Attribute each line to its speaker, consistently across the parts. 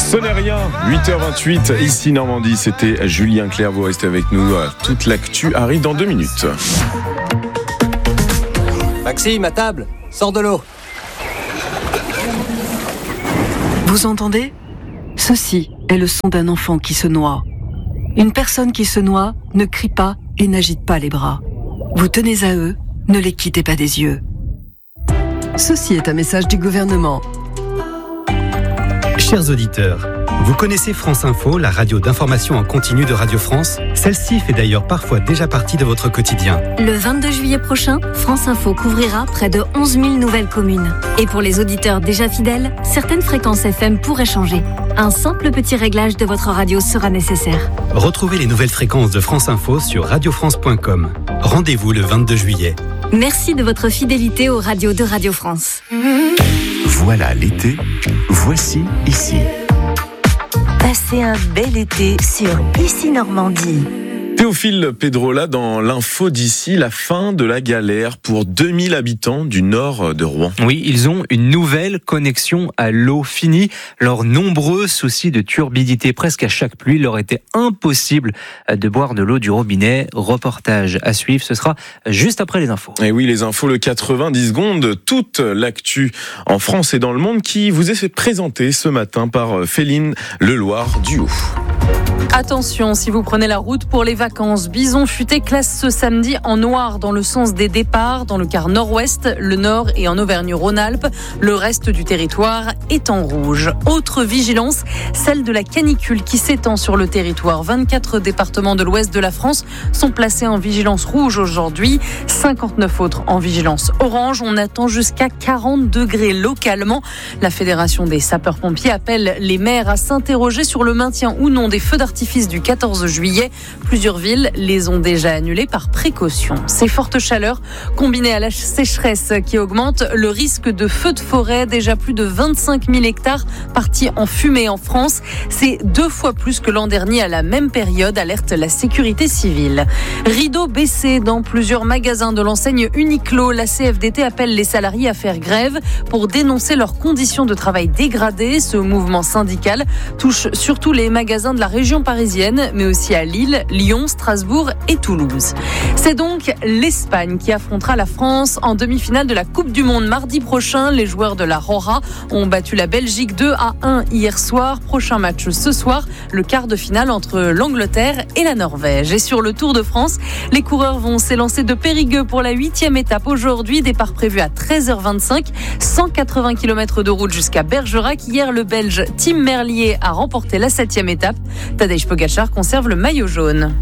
Speaker 1: Sonérien, 8h28, ici Normandie, c'était Julien Clerc, vous restez avec nous, toute l'actu arrive dans 2 minutes.
Speaker 2: Maxime, à table, sors de l'eau.
Speaker 3: Vous entendez ? Ceci est le son d'un enfant qui se noie. Une personne qui se noie ne crie pas et n'agite pas les bras. Vous tenez à eux, ne les quittez pas des yeux. Ceci est un message du gouvernement.
Speaker 4: Chers auditeurs, vous connaissez France Info, la radio d'information en continu de Radio France ? Celle-ci fait d'ailleurs parfois déjà partie de votre quotidien.
Speaker 5: Le 22 juillet prochain, France Info couvrira près de 11 000 nouvelles communes. Et pour les auditeurs déjà fidèles, certaines fréquences FM pourraient changer. Un simple petit réglage de votre radio sera nécessaire.
Speaker 4: Retrouvez les nouvelles fréquences de France Info sur radiofrance.com. Rendez-vous le 22 juillet.
Speaker 5: Merci de votre fidélité aux radios de Radio France.
Speaker 6: Voilà l'été, voici ici.
Speaker 7: Passez un bel été sur Ici Normandie.
Speaker 1: Théophile Pedrola dans l'info d'ici, la fin de la galère pour 2000 habitants du nord de Rouen.
Speaker 8: Oui, ils ont une nouvelle connexion à l'eau finie. Leurs nombreux soucis de turbidité presque à chaque pluie leur était impossible de boire de l'eau du robinet. Reportage à suivre, ce sera juste après les infos.
Speaker 1: Et oui, les infos, le 90 secondes, toute l'actu en France et dans le monde qui vous est fait présenter ce matin par Féline Leloir du Haut.
Speaker 9: Attention, si vous prenez la route pour les vacances, Bison Futé classe ce samedi en noir dans le sens des départs, dans le quart nord-ouest, le nord et en Auvergne-Rhône-Alpes. Le reste du territoire est en rouge. Autre vigilance, celle de la canicule qui s'étend sur le territoire. 24 départements de l'ouest de la France sont placés en vigilance rouge aujourd'hui, 59 autres en vigilance orange. On attend jusqu'à 40 degrés localement. La Fédération des sapeurs-pompiers appelle les maires à s'interroger sur le maintien ou non des feux d'artifice du 14 juillet. Plusieurs villes les ont déjà annulés par précaution. Ces fortes chaleurs, combinées à la sécheresse qui augmente, le risque de feux de forêt, déjà plus de 25 000 hectares partis en fumée en France. C'est 2 fois plus que l'an dernier à la même période, alerte la sécurité civile. Rideau baissé dans plusieurs magasins de l'enseigne Uniqlo. La CFDT appelle les salariés à faire grève pour dénoncer leurs conditions de travail dégradées. Ce mouvement syndical touche surtout les magasins de la région parisienne, mais aussi à Lille, Lyon, Strasbourg et Toulouse. C'est donc l'Espagne qui affrontera la France en demi-finale de la Coupe du Monde mardi prochain. Les joueurs de la Rora ont battu la Belgique 2-1 hier soir. Prochain match ce soir, le quart de finale entre l'Angleterre et la Norvège. Et sur le Tour de France, les coureurs vont s'élancer de Périgueux pour la 8e étape aujourd'hui. Départ prévu à 13h25, 180 km de route jusqu'à Bergerac. Hier, le Belge Tim Merlier a remporté la 7e étape. Tadej Pogačar conserve le maillot jaune.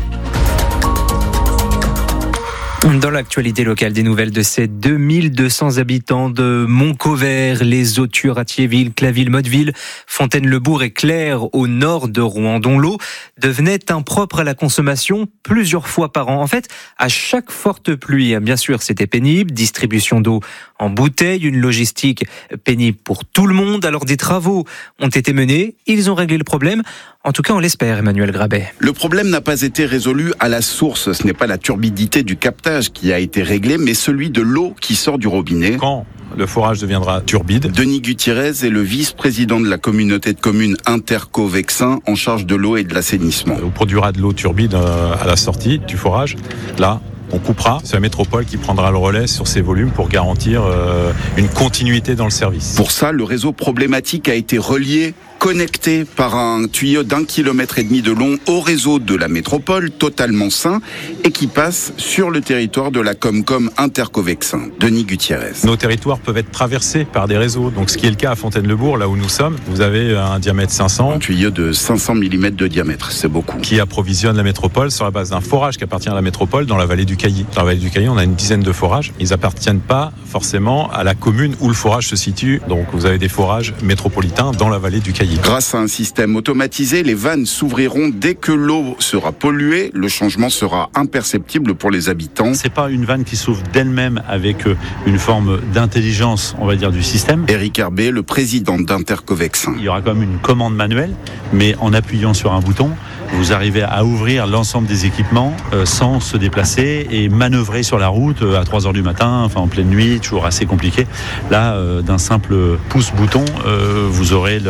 Speaker 8: Dans l'actualité locale, des nouvelles de ces 2200 habitants de Montcovert, les Autures, Attiéville, Claville, Motteville, Fontaine-le-Bourg et Claire au nord de Rouen, dont l'eau devenait impropre à la consommation plusieurs fois par an. En fait, à chaque forte pluie, bien sûr, c'était pénible, distribution d'eau en bouteille, une logistique pénible pour tout le monde. Alors des travaux ont été menés, ils ont réglé le problème. En tout cas, on l'espère, Emmanuel Grabet.
Speaker 10: Le problème n'a pas été résolu à la source. Ce n'est pas la turbidité du captage qui a été réglée, mais celui de l'eau qui sort du robinet.
Speaker 11: Quand le forage deviendra turbide.
Speaker 10: Denis Gutiérrez est le vice-président de la communauté de communes Interco-Vexin en charge de l'eau et de l'assainissement.
Speaker 11: On produira de l'eau turbide à la sortie du forage. Là, on coupera. C'est la métropole qui prendra le relais sur ces volumes pour garantir une continuité dans le service.
Speaker 10: Pour ça, le réseau problématique a été relié, connecté par un tuyau d'1,5 km de long au réseau de la métropole, totalement sain, et qui passe sur le territoire de la Comcom Interco-Vexin. Denis Gutiérrez.
Speaker 11: Nos territoires peuvent être traversés par des réseaux. Donc, ce qui est le cas à Fontaine-le-Bourg, là où nous sommes, vous avez un diamètre 500.
Speaker 10: Un tuyau de 500 mm de diamètre, c'est beaucoup.
Speaker 11: Qui approvisionne la métropole sur la base d'un forage qui appartient à la métropole dans la vallée du Cailly. Dans la vallée du Cailly, on a une dizaine de forages. Ils appartiennent pas forcément à la commune où le forage se situe. Donc, vous avez des forages métropolitains dans la vallée du Cailly.
Speaker 10: Grâce à un système automatisé, les vannes s'ouvriront dès que l'eau sera polluée. Le changement sera imperceptible pour les habitants.
Speaker 12: C'est pas une vanne qui s'ouvre d'elle-même avec une forme d'intelligence, on va dire, du système.
Speaker 10: Éric Herbet, le président d'Interco-Vexin.
Speaker 12: Il y aura quand même une commande manuelle, mais en appuyant sur un bouton, vous arrivez à ouvrir l'ensemble des équipements sans se déplacer et manœuvrer sur la route à 3h du matin, enfin en pleine nuit, toujours assez compliqué. Là, d'un simple pouce-bouton, vous aurez l'eau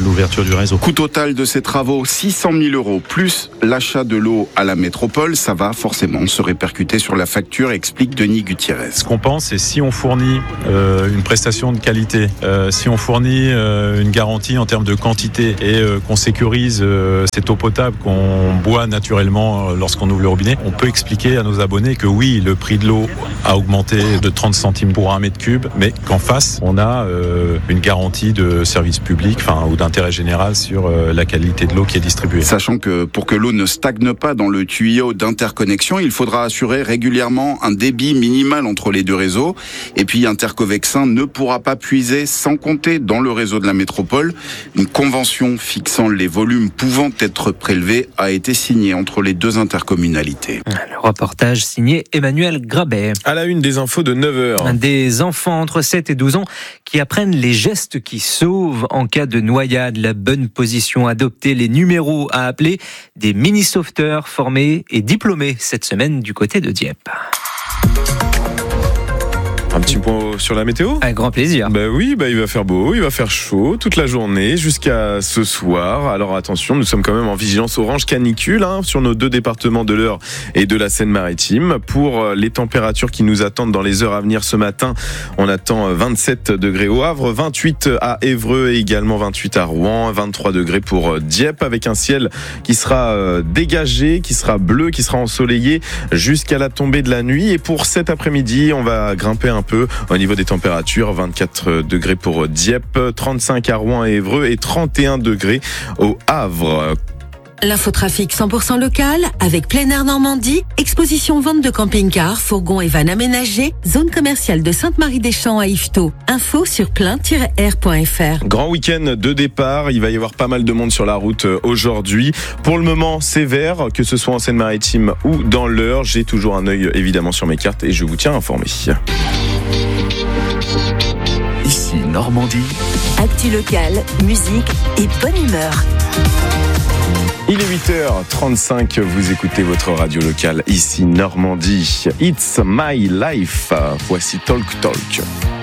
Speaker 12: l'ouverture du réseau.
Speaker 10: Coût total de ces travaux, 600 000 € plus l'achat de l'eau à la métropole. Ça va forcément se répercuter sur la facture, explique Denis Gutiérrez.
Speaker 11: Ce qu'on pense, c'est si on fournit une prestation de qualité, si on fournit une garantie en termes de quantité et qu'on sécurise cette eau potable qu'on boit naturellement lorsqu'on ouvre le robinet, on peut expliquer à nos abonnés que oui, le prix de l'eau a augmenté de 30 centimes pour 1 mètre cube, mais qu'en face, on a une garantie de service public ou d'intérêt général sur la qualité de l'eau qui est distribuée.
Speaker 10: Sachant que pour que l'eau ne stagne pas dans le tuyau d'interconnexion, il faudra assurer régulièrement un débit minimal entre les deux réseaux. Et puis Intercovexin ne pourra pas puiser sans compter dans le réseau de la métropole. Une convention fixant les volumes pouvant être prélevés a été signée entre les deux intercommunalités.
Speaker 8: Le reportage signé Emmanuel Grabet.
Speaker 1: À la une des infos de 9h.
Speaker 8: Des enfants entre 7 et 12 ans qui apprennent les gestes qui sauvent en cas de noyade, la bonne position à adopter, les numéros à appeler, des mini-sauveteurs formés et diplômés cette semaine du côté de Dieppe.
Speaker 1: Un petit point sur la météo ?
Speaker 8: Un grand plaisir.
Speaker 1: Oui, il va faire beau, il va faire chaud toute la journée jusqu'à ce soir. Alors attention, nous sommes quand même en vigilance orange canicule sur nos 2 départements de l'Eure et de la Seine-Maritime. Pour les températures qui nous attendent dans les heures à venir ce matin, on attend 27 degrés au Havre, 28 à Évreux et également 28 à Rouen, 23 degrés pour Dieppe avec un ciel qui sera dégagé, qui sera bleu, qui sera ensoleillé jusqu'à la tombée de la nuit. Et pour cet après-midi, on va grimper un peu au niveau des températures, 24 degrés pour Dieppe, 35 à Rouen et Évreux et 31 degrés au Havre.
Speaker 13: L'infotrafic 100% local avec Plein Air Normandie, exposition vente de camping-cars, fourgons et vannes aménagés, zone commerciale de Sainte-Marie-des-Champs à Yvetot. Info sur plein-air.fr.
Speaker 1: Grand week-end de départ, il va y avoir pas mal de monde sur la route aujourd'hui. Pour le moment, c'est vert, que ce soit en Seine-Maritime ou dans l'Eure. J'ai toujours un œil évidemment sur mes cartes et je vous tiens informé.
Speaker 6: Ici Normandie.
Speaker 7: Actu locale, musique et bonne humeur.
Speaker 1: Il est 8h35, vous écoutez votre radio locale ici Normandie. It's my life. Voici Talk Talk.